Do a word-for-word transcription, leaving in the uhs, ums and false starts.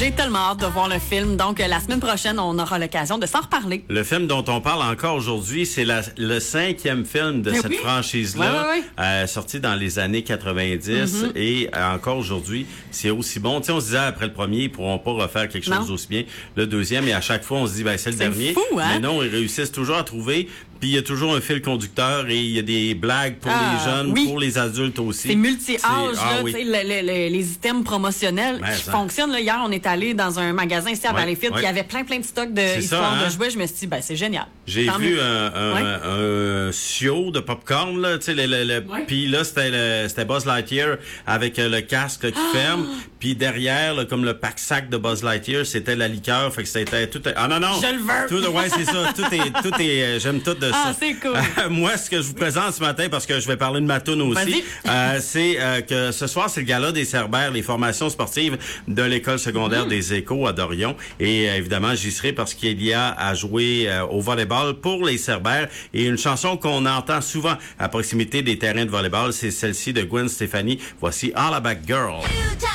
J'ai tellement hâte de voir le film. Donc, euh, la semaine prochaine, on aura l'occasion de s'en reparler. Le film dont on parle encore aujourd'hui, c'est la, le cinquième film de Mais cette oui. franchise-là, Ouais, ouais, ouais. Euh, sorti dans les années quatre-vingt-dix. Mm-hmm. Et euh, encore aujourd'hui, c'est aussi bon. Tu sais, on se disait, après le premier, ils pourront pas refaire quelque chose Non. aussi bien. Le deuxième, et à chaque fois, on se dit, ben c'est le C'est dernier. fou, hein? Mais non, ils réussissent toujours à trouver. Puis il y a toujours un fil conducteur et il y a des blagues pour Ah, les jeunes, oui. pour les adultes aussi. C'est multi-âge, C'est- ah là, oui. tu sais, le- le- le- les items promotionnels Ouais, qui ça. fonctionnent. Là. Hier, on est allé dans un magasin ici à Ouais, Valleyfield, ouais. il y avait plein, plein de stocks de C'est histoires ça, hein? de jouets. Je me suis dit, ben, c'est génial. J'ai Tant vu mieux. un, un, Ouais. un sio de popcorn, là, tu sais, le, le, le- Ouais. puis là, c'était le, c'était Buzz Lightyear avec euh, le casque là, qui ferme, puis derrière, là, comme le pack-sac de Buzz Lightyear, c'était la liqueur, fait que c'était tout... Ah non, non! Je le veux! Tout, ouais, c'est ça, tout est... Tout est euh, j'aime tout de Ah, ça. c'est cool. Moi, ce que je vous présente ce matin, parce que je vais parler de ma toune aussi, Vas-y. euh, c'est euh, que ce soir, c'est le gala des Cerbères, les formations sportives de l'école secondaire Mm-hmm. des Échos à Dorion. Et euh, évidemment, j'y serai parce qu'il y a à jouer euh, au volleyball pour les Cerbères. Et une chanson qu'on entend souvent à proximité des terrains de volleyball, c'est celle-ci de Gwen Stefani. Voici All About Girl.